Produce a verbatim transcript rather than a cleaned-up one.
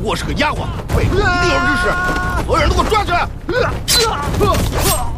过是个丫鬟，背后一定有人指使，所有人都给我抓起来！